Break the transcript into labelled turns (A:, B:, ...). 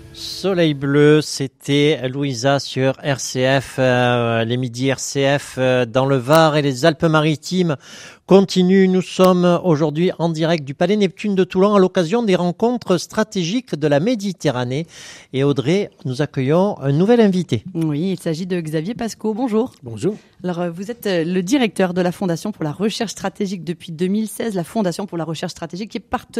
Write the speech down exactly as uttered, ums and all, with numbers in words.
A: Soleil bleu, c'était Louisa sur R C F, euh, les midis R C F euh, dans le Var et les Alpes-Maritimes continuent. Nous sommes aujourd'hui en direct du Palais Neptune de Toulon à l'occasion des rencontres stratégiques de la Méditerranée. Et Audrey, nous accueillons un nouvel invité.
B: Oui, il s'agit de Xavier Pasco. Bonjour.
C: Bonjour.
B: Alors, vous êtes le directeur de la Fondation pour la recherche stratégique depuis deux mille seize, la Fondation pour la recherche stratégique qui est partenaire